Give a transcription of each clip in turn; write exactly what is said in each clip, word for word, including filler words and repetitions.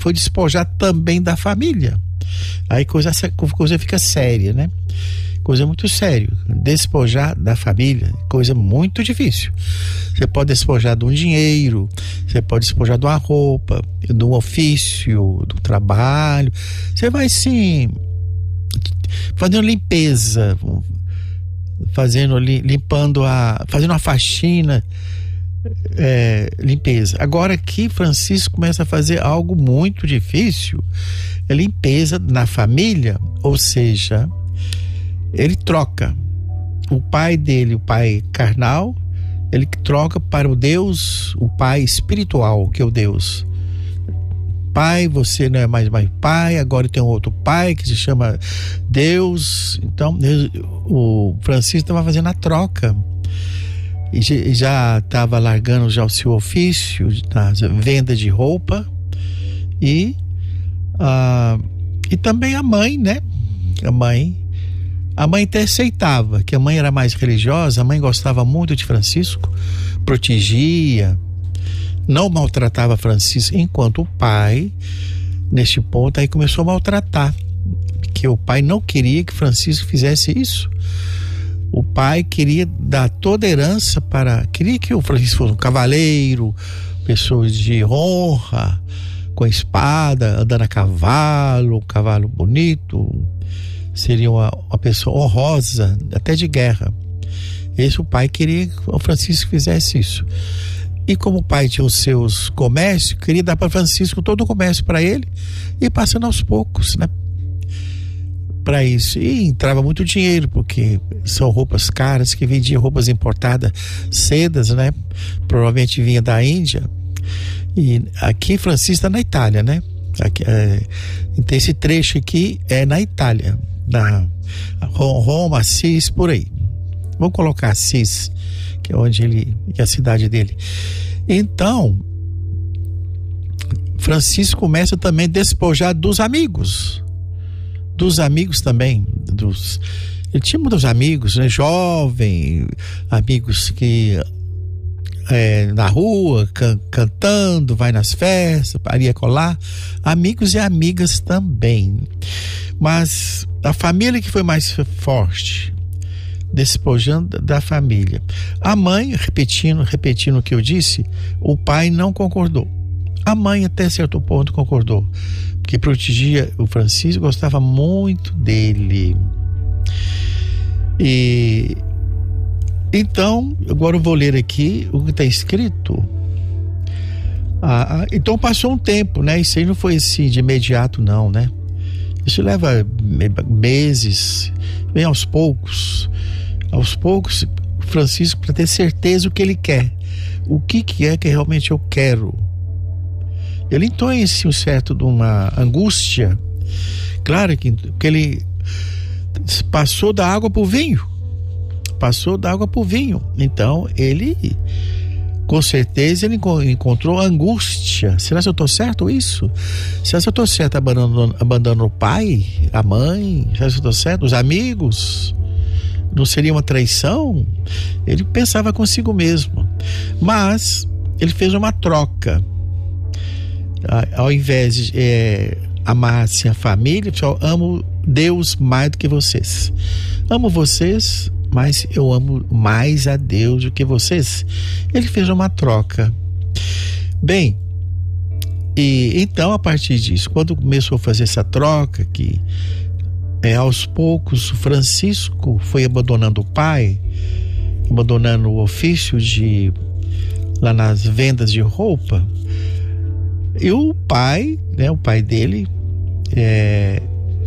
foi despojar também da família. Aí coisa, coisa fica séria, né? Coisa muito séria. Despojar da família, coisa muito difícil. Você pode despojar de um dinheiro, você pode despojar de uma roupa, de um ofício, do trabalho. Você vai sim fazendo limpeza, fazendo limpando a, fazendo uma faxina, é, limpeza. Agora aqui Francisco começa a fazer algo muito difícil, é limpeza na família, ou seja, ele troca o pai dele, o pai carnal, ele troca para o Deus, o pai espiritual, que é o Deus. Pai, você não é mais mais pai, agora tem um outro pai que se chama Deus. Então o Francisco estava fazendo a troca e já estava largando já o seu ofício na venda de roupa e ah, e também a mãe, né? A mãe A mãe até aceitava, que a mãe era mais religiosa, a mãe gostava muito de Francisco, protegia, não maltratava Francisco, enquanto o pai, neste ponto, aí começou a maltratar, que o pai não queria que Francisco fizesse isso. O pai queria dar toda a herança para, queria que o Francisco fosse um cavaleiro, pessoa de honra, com espada, andando a cavalo, um cavalo bonito, seria uma, uma pessoa honrosa, até de guerra. Esse o pai queria que o Francisco fizesse isso. E como o pai tinha os seus comércios, queria dar para Francisco todo o comércio para ele e passando aos poucos, né? Para isso. E entrava muito dinheiro, porque são roupas caras, que vendiam roupas importadas, sedas, né? Provavelmente vinha da Índia. E aqui Francisco está na Itália, né? Aqui, é, então esse trecho aqui é na Itália, na Roma, Assis, por aí. Vamos colocar Assis, que é onde ele, que é a cidade dele. Então Francisco começa também a despojar dos amigos, dos amigos também, dos, ele tinha muitos amigos, né? Jovem, amigos que É, na rua, can, cantando, vai nas festas, paria colar, amigos e amigas também. Mas a família que foi mais forte, despojando da família. A mãe, repetindo, repetindo o que eu disse, o pai não concordou. A mãe até certo ponto concordou, porque protegia o Francisco, gostava muito dele. E então, agora eu vou ler aqui o que está escrito. Ah, ah, então passou um tempo, né? Isso aí não foi assim de imediato, não, né? Isso leva meses, vem aos poucos. Aos poucos, Francisco, para ter certeza o que ele quer. O que, que é que realmente eu quero. Ele entrou em si um certo de uma angústia. Claro que, que ele passou da água para o vinho. Passou da água para o vinho. Então ele, com certeza, ele encontrou angústia. Será que eu estou certo isso? Será que eu estou certo abandonando, abandonando o pai, a mãe? Será que eu estou certo? Os amigos? Não seria uma traição? Ele pensava consigo mesmo. Mas ele fez uma troca. Ao invés de é, amar assim, a família, eu amo Deus mais do que vocês. Amo vocês, mas eu amo mais a Deus do que vocês. Ele fez uma troca. Bem, e então a partir disso, quando começou a fazer essa troca, que é, aos poucos Francisco foi abandonando o pai, abandonando o ofício de lá nas vendas de roupa, e o pai, né, o pai dele, é,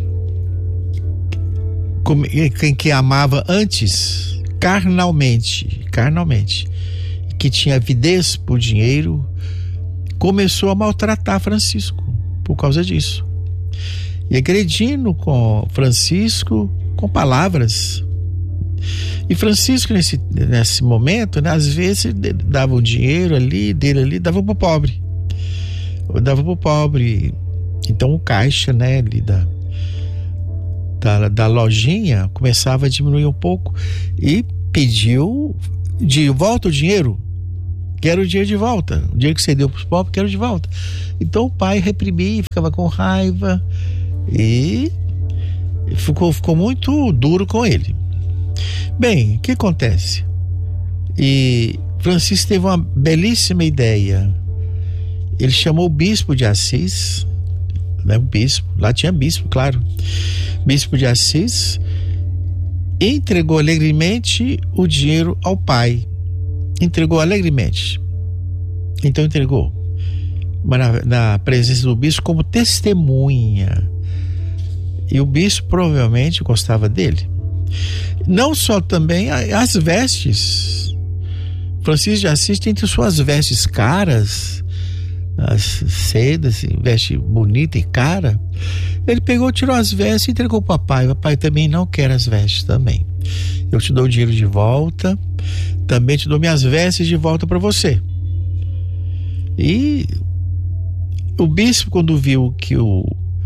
quem que amava antes carnalmente, carnalmente, que tinha avidez por dinheiro, começou a maltratar Francisco por causa disso, e agredindo com Francisco com palavras. E Francisco nesse, nesse momento, né, às vezes dava o dinheiro ali dele ali, dava pro pobre, dava pro pobre. Então o caixa, né, ali da Da, da lojinha começava a diminuir um pouco e pediu de volta o dinheiro. quero o dinheiro de volta, o dinheiro que você deu para os pobres, quero de volta. Então o pai reprimia, ficava com raiva e ficou, ficou muito duro com ele. Bem, o que acontece? E Francisco teve uma belíssima ideia. Ele chamou o bispo de Assis, né, o bispo, lá tinha bispo, claro, bispo de Assis, e entregou alegremente o dinheiro ao pai. Entregou alegremente. Então entregou na, na presença do bispo como testemunha. E o bispo provavelmente gostava dele. Não só também as vestes. Francisco de Assis tem entre suas vestes caras, as sedas, veste bonita e cara. Ele pegou, tirou as vestes e entregou para o papai. O papai também não quer as vestes também. Eu te dou o dinheiro de volta, também te dou minhas vestes de volta para você. E o bispo, quando viu que o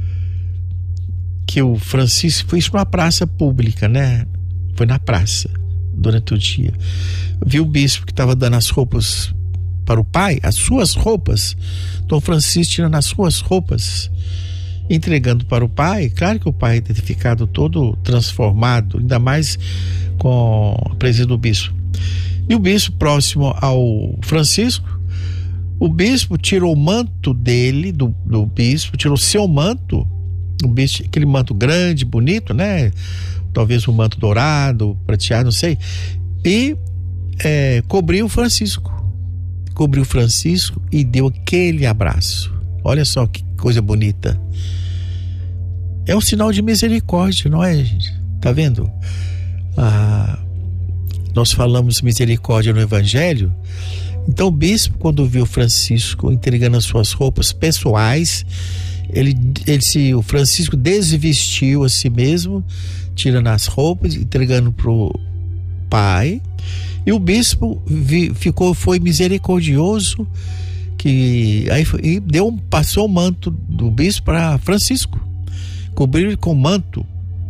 que o Francisco foi isso numa praça pública, né? Foi na praça durante o dia. Viu o bispo que estava dando as roupas para o pai, as suas roupas. Dom Francisco tirando as suas roupas, entregando para o pai. Claro que o pai deve ter ficado todo transformado, ainda mais com a presença do bispo. E o bispo, próximo ao Francisco, o bispo tirou o manto dele, do, do bispo, tirou seu manto, o bispo, aquele manto grande, bonito, né? Talvez um manto dourado, prateado, não sei, e é, cobriu o Francisco. Cobriu o Francisco e deu aquele abraço. Olha só que coisa bonita. É um sinal de misericórdia, não é, gente? Tá vendo? Ah, nós falamos misericórdia no Evangelho. Então o bispo, quando viu Francisco entregando as suas roupas pessoais, ele, ele se, o Francisco desvestiu a si mesmo, tirando as roupas, entregando pro pai. E o bispo vi, ficou, foi misericordioso, que aí foi, e deu, passou o manto do bispo para Francisco, cobriu ele com manto,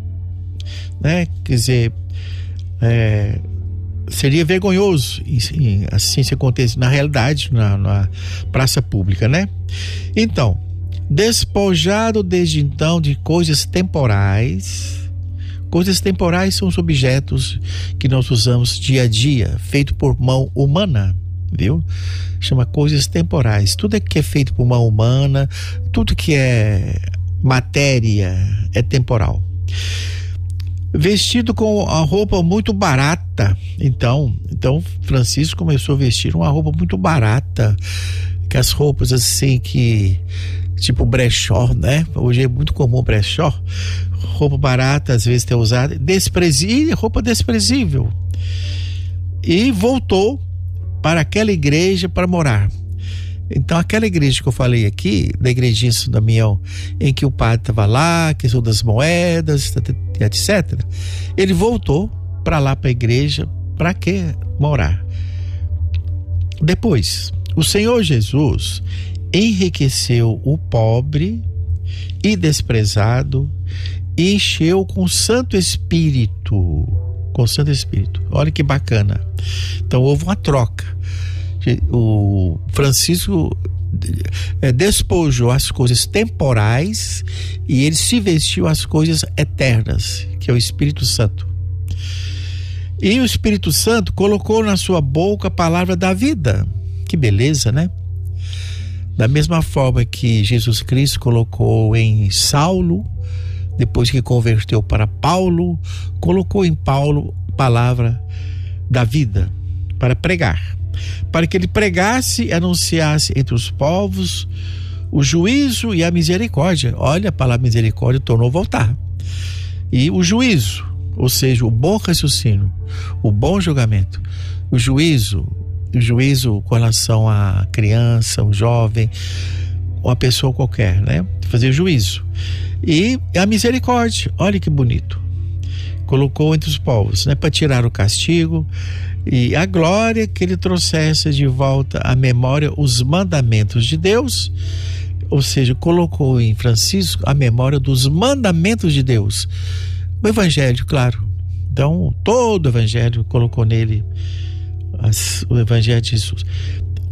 né? Quer dizer, é, seria vergonhoso assim se acontecesse na realidade, na, na praça pública, né? Então, despojado desde então de coisas temporais. Coisas temporais são os objetos que nós usamos dia a dia, feito por mão humana, viu? Chama coisas temporais. Tudo que é feito por mão humana, tudo que é matéria é temporal. Vestido com a roupa muito barata. Então, então Francisco começou a vestir uma roupa muito barata, que as roupas assim que tipo brechó, né? Hoje é muito comum brechó. Roupa barata, às vezes tem usada, desprezível, roupa desprezível. E voltou para aquela igreja para morar. Então, aquela igreja que eu falei aqui, da igrejinha São Damião, em que o padre estava lá, questão das moedas, etcétera, ele voltou para lá, para a igreja, para que morar? Depois, o Senhor Jesus enriqueceu o pobre e desprezado e encheu com o Santo Espírito, com o Santo Espírito. Olha que bacana. Então houve uma troca. O Francisco despojou as coisas temporais e ele se vestiu as coisas eternas, que é o Espírito Santo. E o Espírito Santo colocou na sua boca a palavra da vida. Que beleza, né? Da mesma forma que Jesus Cristo colocou em Saulo, depois que converteu para Paulo, colocou em Paulo a palavra da vida para pregar, para que ele pregasse e anunciasse entre os povos o juízo e a misericórdia. Olha, a palavra misericórdia tornou voltar. E o juízo, ou seja, o bom raciocínio, o bom julgamento, o juízo, o juízo com relação à criança, um jovem, uma pessoa qualquer, né? Fazer juízo. E a misericórdia, olha que bonito. Colocou entre os povos, né? Para tirar o castigo e a glória, que ele trouxesse de volta à memória os mandamentos de Deus. Ou seja, colocou em Francisco a memória dos mandamentos de Deus. O Evangelho, claro. Então, todo o Evangelho colocou nele as, o Evangelho de Jesus.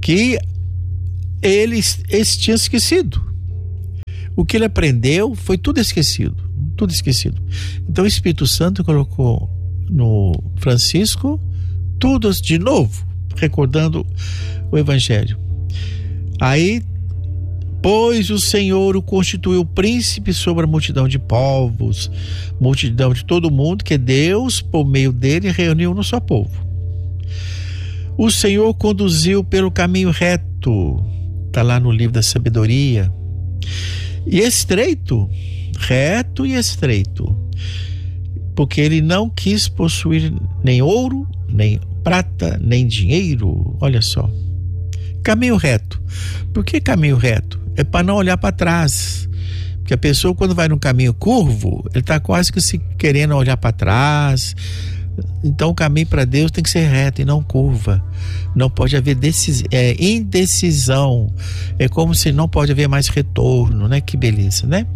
que ele, ele tinha esquecido. O que ele aprendeu foi tudo esquecido, tudo esquecido. Então o Espírito Santo colocou no Francisco tudo de novo, recordando o Evangelho. Aí, pois o Senhor o constituiu príncipe sobre a multidão de povos, multidão de todo mundo, que Deus, por meio dele, reuniu no seu povo. O Senhor conduziu pelo caminho reto, está lá no livro da sabedoria, e estreito, reto e estreito, porque ele não quis possuir nem ouro, nem prata, nem dinheiro. Olha só, caminho reto. Por que caminho reto? É para não olhar para trás, porque a pessoa, quando vai num caminho curvo, ele está quase que se querendo olhar para trás. Então o caminho para Deus tem que ser reto e não curva. Não pode haver decis, é, indecisão. É como se não pode haver mais retorno, né? Que beleza, né?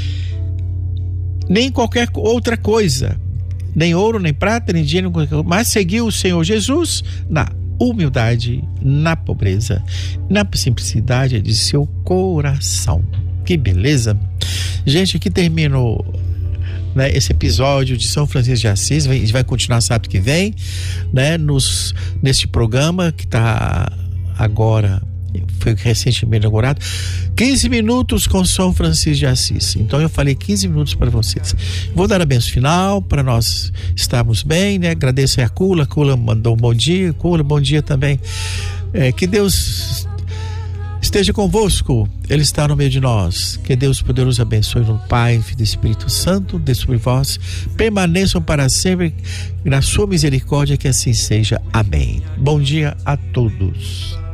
Nem qualquer outra coisa, nem ouro, nem prata, nem dinheiro, mas seguiu o Senhor Jesus na humildade, na pobreza, na simplicidade de seu coração. Que beleza! Gente, aqui termino, né, esse episódio de São Francisco de Assis. A gente vai continuar sábado que vem, né, nos, neste programa que está agora, foi recentemente inaugurado, quinze minutos com São Francisco de Assis. Então eu falei quinze minutos para vocês. Vou dar a benção final para nós estarmos bem, né? Agradeço a Cula, Cula mandou um bom dia. Cula, bom dia também. É, que Deus esteja convosco, Ele está no meio de nós. Que Deus poderoso abençoe no Pai, Filho e Espírito Santo, dê sobre vós, permaneçam para sempre na sua misericórdia, que assim seja. Amém. Bom dia a todos.